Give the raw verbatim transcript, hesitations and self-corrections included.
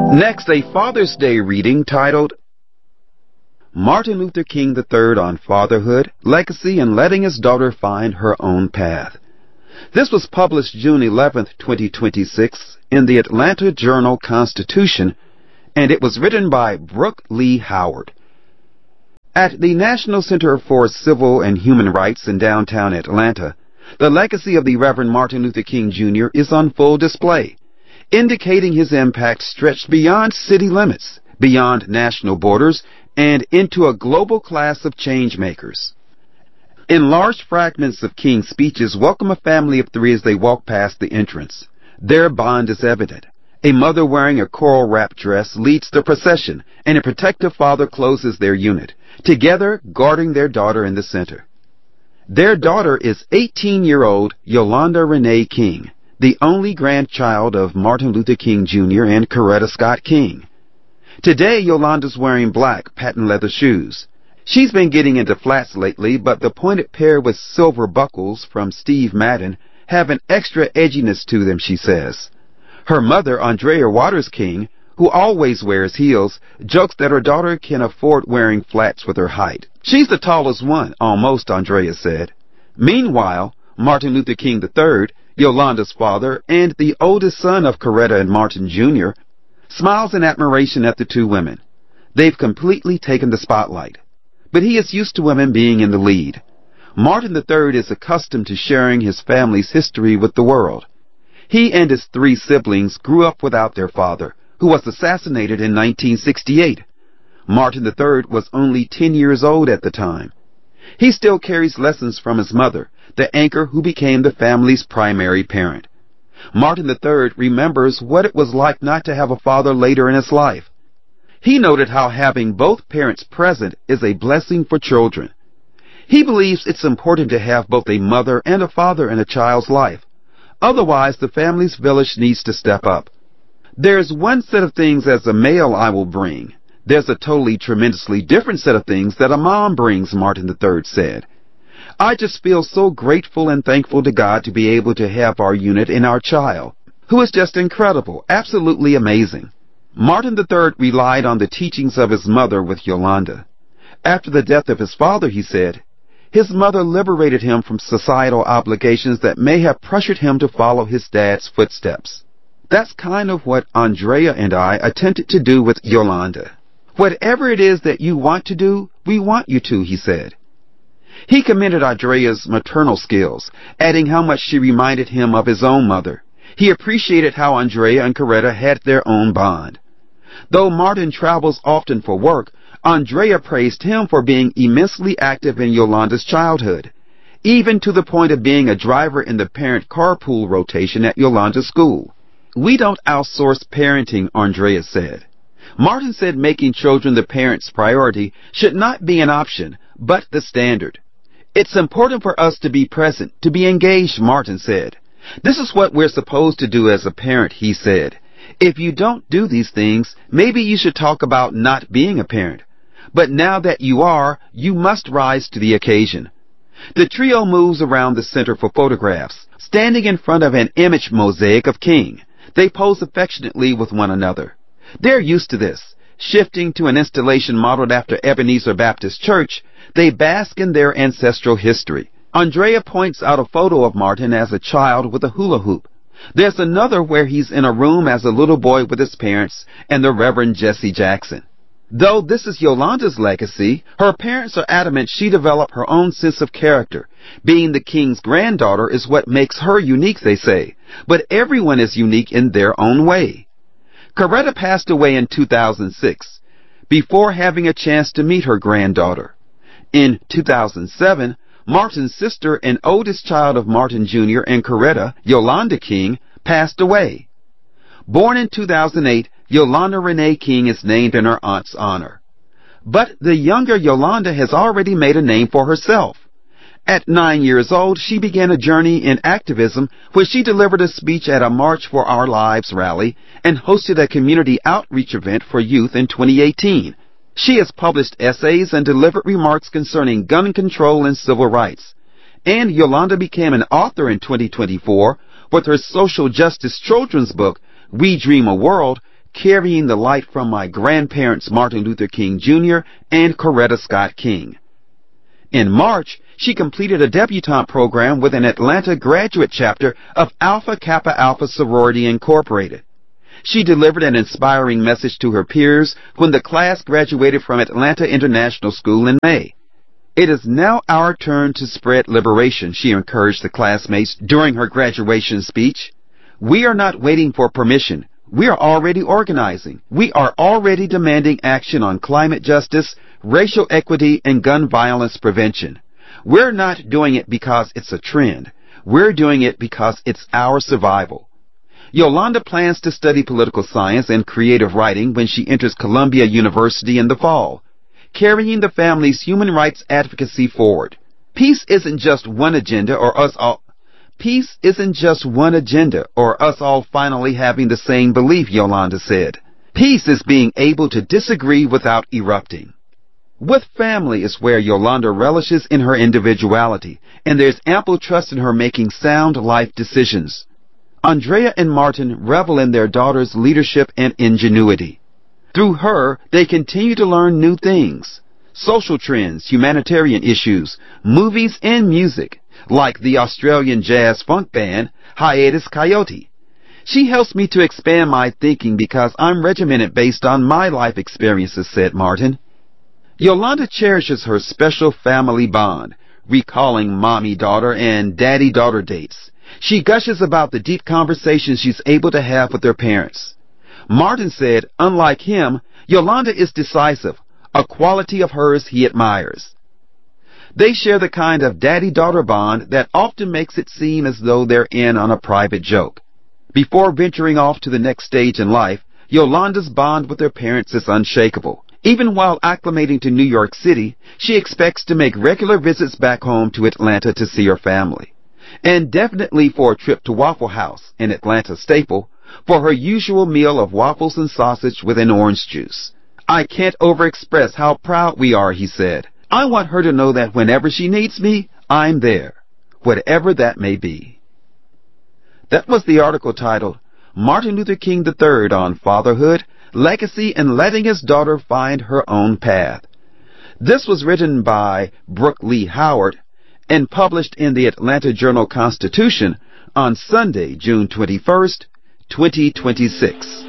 Next, a Father's Day reading titled Martin Luther King the third on Fatherhood, Legacy, and Letting His Daughter Find Her Own Path. This was published June eleventh, twenty twenty-six in the Atlanta Journal-Constitution, and it was written by Brooke Lee Howard. At the National Center for Civil and Human Rights in downtown Atlanta, the legacy of the Reverend Martin Luther King Junior is on full display, indicating his impact stretched beyond city limits, beyond national borders, and into a global class of change-makers. Enlarged fragments of King's speeches welcome a family of three as they walk past the entrance. Their bond is evident. A mother wearing a coral wrap dress leads the procession, and a protective father closes their unit, together guarding their daughter in the center. Their daughter is eighteen-year-old Yolanda Renee King, the only grandchild of Martin Luther King Junior and Coretta Scott King. Today, Yolanda's wearing black patent leather shoes. She's been getting into flats lately, but the pointed pair with silver buckles from Steve Madden have an extra edginess to them, she says. Her mother, Andrea Waters King, who always wears heels, jokes that her daughter can afford wearing flats with her height. She's the tallest one, almost, Andrea said. Meanwhile, Martin Luther King the third, Yolanda's father, and the oldest son of Coretta and Martin Junior, smiles in admiration at the two women. They've completely taken the spotlight. But he is used to women being in the lead. Martin the third is accustomed to sharing his family's history with the world. He and his three siblings grew up without their father, who was assassinated in nineteen sixty-eight. Martin the third was only ten years old at the time. He still carries lessons from his mother, the anchor who became the family's primary parent. Martin the third remembers what it was like not to have a father later in his life. He noted how having both parents present is a blessing for children. He believes it's important to have both a mother and a father in a child's life. Otherwise, the family's village needs to step up. There's one set of things as a male I will bring. There's a totally tremendously different set of things that a mom brings, Martin the third said. I just feel so grateful and thankful to God to be able to have our unit in our child, who is just incredible, absolutely amazing. Martin the third relied on the teachings of his mother with Yolanda. After the death of his father, he said, his mother liberated him from societal obligations that may have pressured him to follow his dad's footsteps. That's kind of what Andrea and I attempted to do with Yolanda. Whatever it is that you want to do, we want you to, he said. He commended Andrea's maternal skills, adding how much she reminded him of his own mother. He appreciated how Andrea and Coretta had their own bond. Though Martin travels often for work, Andrea praised him for being immensely active in Yolanda's childhood, even to the point of being a driver in the parent carpool rotation at Yolanda's school. We don't outsource parenting, Andrea said. Martin said making children the parent's priority should not be an option, but the standard. It's important for us to be present, to be engaged, Martin said. This is what we're supposed to do as a parent, he said. If you don't do these things, maybe you should talk about not being a parent. But now that you are, you must rise to the occasion. The trio moves around the center for photographs, standing in front of an image mosaic of King. They pose affectionately with one another. They're used to this. Shifting to an installation modeled after Ebenezer Baptist Church, they bask in their ancestral history. Andrea points out a photo of Martin as a child with a hula hoop. There's another where he's in a room as a little boy with his parents and the Reverend Jesse Jackson. Though this is Yolanda's legacy, her parents are adamant she develop her own sense of character. Being the King's granddaughter is what makes her unique, they say. But everyone is unique in their own way. Coretta passed away in two thousand six, before having a chance to meet her granddaughter. In two thousand seven, Martin's sister and oldest child of Martin Junior and Coretta, Yolanda King, passed away. Born in two thousand eight, Yolanda Renee King is named in her aunt's honor. But the younger Yolanda has already made a name for herself. At nine years old, she began a journey in activism where she delivered a speech at a March for Our Lives rally and hosted a community outreach event for youth in twenty eighteen. She has published essays and delivered remarks concerning gun control and civil rights. And Yolanda became an author in twenty twenty-four with her social justice children's book, We Dream a World, Carrying the Light from my grandparents Martin Luther King Junior and Coretta Scott King. In March, she completed a debutante program with an Atlanta graduate chapter of Alpha Kappa Alpha Sorority Incorporated. She delivered an inspiring message to her peers when the class graduated from Atlanta International School in May. It is now our turn to spread liberation, she encouraged the classmates during her graduation speech. We are not waiting for permission. We are already organizing. We are already demanding action on climate justice, racial equity, and gun violence prevention. We're not doing it because it's a trend. We're doing it because it's our survival. Yolanda plans to study political science and creative writing when she enters Columbia University in the fall, carrying the family's human rights advocacy forward. Peace isn't just one agenda or us all. Peace isn't just one agenda or us all finally having the same belief, Yolanda said. Peace is being able to disagree without erupting. With family is where Yolanda relishes in her individuality, and there's ample trust in her making sound life decisions. Andrea and Martin revel in their daughter's leadership and ingenuity. Through her, they continue to learn new things. Social trends, humanitarian issues, movies, and music, like the Australian jazz funk band, Hiatus Coyote. She helps me to expand my thinking because I'm regimented based on my life experiences, said Martin. Yolanda cherishes her special family bond, recalling mommy-daughter and daddy-daughter dates. She gushes about the deep conversations she's able to have with her parents. Martin said, unlike him, Yolanda is decisive, a quality of hers he admires. They share the kind of daddy-daughter bond that often makes it seem as though they're in on a private joke. Before venturing off to the next stage in life, Yolanda's bond with her parents is unshakable. Even while acclimating to New York City, she expects to make regular visits back home to Atlanta to see her family. And definitely for a trip to Waffle House, an Atlanta staple, for her usual meal of waffles and sausage with an orange juice. I can't overexpress how proud we are, he said. I want her to know that whenever she needs me, I'm there, whatever that may be. That was the article titled, Martin Luther King the third on Fatherhood, Legacy, and Letting His Daughter Find Her Own Path. This was written by Brooke Lee Howard and published in the Atlanta Journal-Constitution on Sunday, June twenty-first, twenty twenty-six.